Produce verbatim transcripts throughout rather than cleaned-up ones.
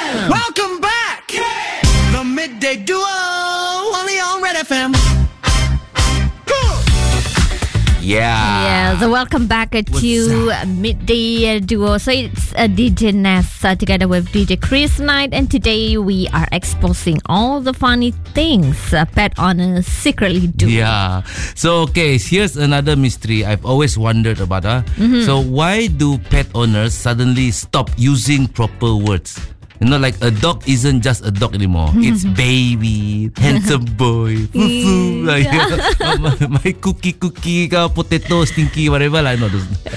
Welcome back. The Midday Duo, only on Red F M. Yeah. Yeah, so welcome back uh, to uh, Midday uh, Duo. So it's uh, D J Ness uh, together with D J Chris Knight, and today we are exposing all the funny things uh, pet owners secretly do. Yeah. So, okay, here's another mystery I've always wondered about. Huh? Mm-hmm. So, why do pet owners suddenly stop using proper words? You know, like a dog isn't just a dog anymore. It's baby, handsome boy, foo-foo, like, my, my cookie, cookie, potato, stinky, whatever. Like, no,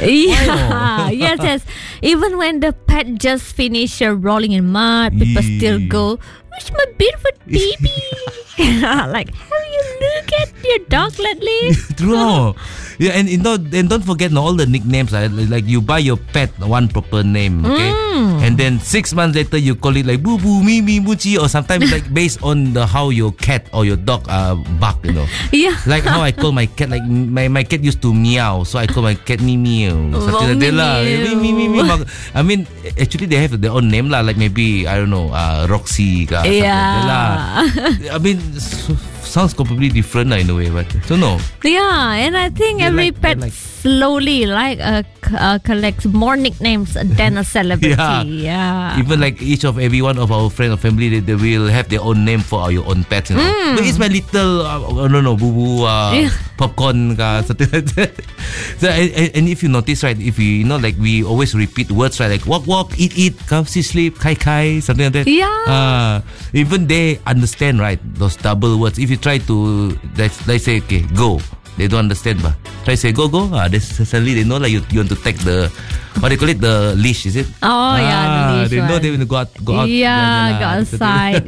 yeah, yes, yes. Even when the pet just finished uh, rolling in mud, people yeah. still go, "Where's my beautiful baby?" Like, have you looked at your dog lately? True. Yeah, and you know, and don't forget no, all the nicknames. Right? Like you buy your pet one proper name, okay, mm. and then six months later you call it like boo boo, me me, muchi, or sometimes like based on the how your cat or your dog uh bark, you know. Yeah. Like how I call my cat, like my, my cat used to meow, so I call my cat me meow. Oh, like that lah. Me, me, me, me. I mean, actually they have their own name lah. Like maybe I don't know, uh, Roxy. Ka, yeah. I mean. So, sounds completely different in a way, but so no. Yeah, and I think they every like, pet like, slowly like uh, c- uh, collects more nicknames than a celebrity. yeah. yeah. Even like each of every one of our friends or family, they, they will have their own name for our own pets. You know, mm. but it's my little, uh, no no, boo boo, uh, yeah. popcorn, uh, something like that. So and, and if you notice, right, if we you know like we always repeat words, right, like walk walk, eat eat, come see sleep, kai kai, something like that. Yeah. Uh, even they understand, right, those double words. If you try to let's, let's say okay go, they don't understand, but try to say go go, ah, they suddenly they know like you, you want to take the what they call it, the leash, is it? Oh ah, yeah, the leash they one. know they will go out, go out. Yeah, go outside.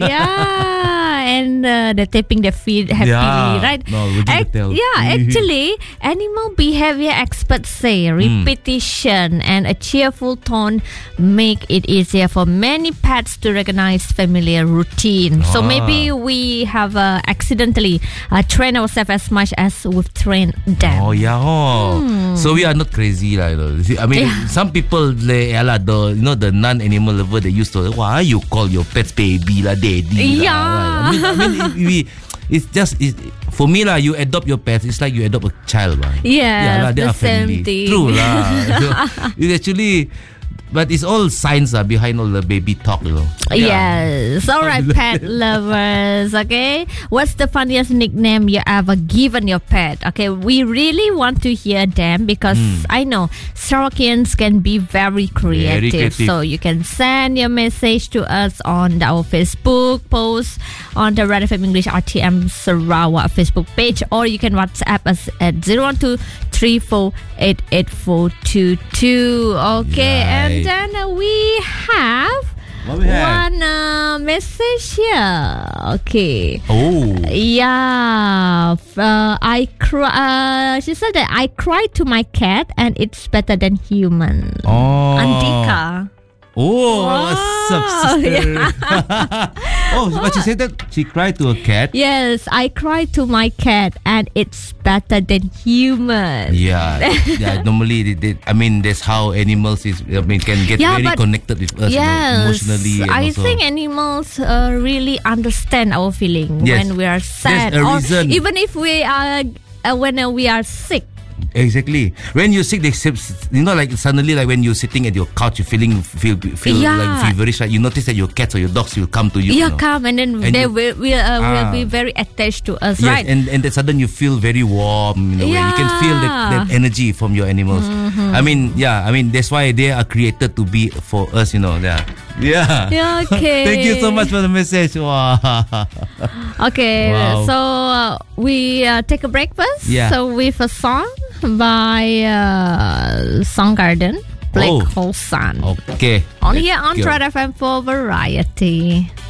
Yeah, and uh, they're tapping their feet happily, yeah. right? No, we Ac- tell. Yeah, actually, animal behavior experts say repetition mm. and a cheerful tone make it easier for many pets to recognize familiar routine. Ah. So maybe we have uh, accidentally uh, trained ourselves as much as we've trained them. Oh yeah, oh. Hmm. So we are not crazy, like, you know. I mean, yeah. some people, they, yeah, the you know the non-animal lover, they used to why you call your pets baby lah, daddy yeah. lah. Right? I mean, I mean we. It's just it's, for me lah. You adopt your pets, it's like you adopt a child, lah. Yeah, yeah lah, they the are family. Same thing. True lah. So, it's actually. But it's all science uh, behind all the baby talk, you know. Yeah. Yes. All right, pet lovers. Okay. What's the funniest nickname you ever given your pet? Okay. We really want to hear them because mm. I know Sarakians can be very creative. very creative. So you can send your message to us on our Facebook post on the Red F M English R T M Sarawak Facebook page, or you can WhatsApp us at zero one two three four eight eight four two two. Okay. Right. And And then uh, we have, what we have? one uh, message here. Okay. Oh. Yeah. Uh, I cry. Uh, she said that I cried to my cat and it's better than human. Oh. Andika. Oh, what's up, sister? Yeah. Oh, but she said that she cried to a cat. Yes, I cried to my cat, and it's better than human. Yeah, yeah. Normally, they, they, I mean, that's how animals is. I mean, can get yeah, very connected with us, yes, you know, emotionally. And I also. think animals uh, really understand our feeling yes. when we are sad, There's a or reason. even if we are uh, when uh, we are sick. Exactly. When you're sick, they, you know, like suddenly, like when you're sitting at your couch, you're feeling feel feel yeah. like feverish. Right? You notice that your cats or your dogs will come to you. Yeah, you know? come and then and they you, will will, uh, ah. will be very attached to us, yes, right? And and then sudden you feel very warm. In a yeah. way. You can feel that, that energy from your animals. Mm-hmm. I mean, yeah. I mean, that's why they are created to be for us. You know, yeah. Yeah. Yeah, okay. Thank you so much for the message. Wow. Okay. Wow. So uh, we uh, take a break first. Yeah. So with a song by uh, Soundgarden, Black oh. Hole Sun. Okay. On here on Red F M for Variety.